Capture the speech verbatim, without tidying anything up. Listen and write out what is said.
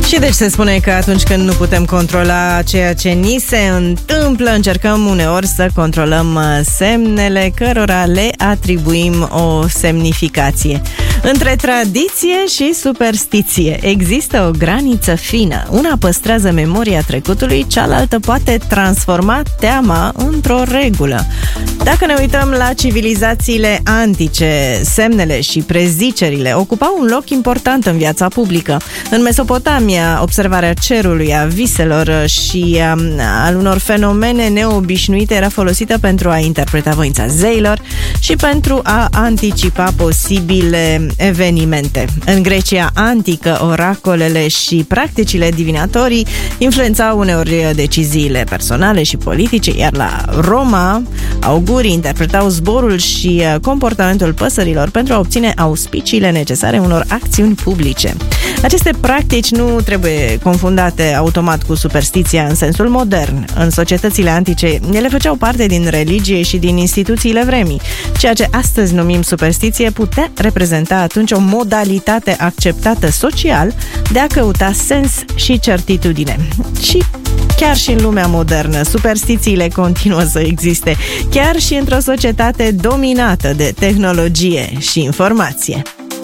Și deci se spune că atunci când nu putem controla ceea ce ni se întâmplă, încercăm uneori să controlăm semnele cărora le atribuim o semnificație. Între tradiție și superstiție există o graniță fină. Una păstrează memoria trecutului, cealaltă poate transforma teama într-o regulă. Dacă ne uităm la civilizațiile antice, semnele și prezicerile ocupau un loc important în viața publică. În Mesopotamia, observarea cerului, a viselor și al unor fenomene neobișnuite era folosită pentru a interpreta voința zeilor și pentru a anticipa posibile evenimente. În Grecia antică, oracolele și practicile divinatorii influențau uneori deciziile personale și politice, iar la Roma, augurii interpretau zborul și comportamentul păsărilor pentru a obține auspiciile necesare unor acțiuni publice. Aceste practici nu trebuie confundate automat cu superstiția în sensul modern. În societățile antice, ele făceau parte din religie și din instituțiile vremii. Ceea ce astăzi numim superstiție putea reprezenta atunci o modalitate acceptată social de a căuta sens și certitudine. Și chiar și în lumea modernă, superstițiile continuă să existe, chiar și într-o societate dominată de tehnologie și informație.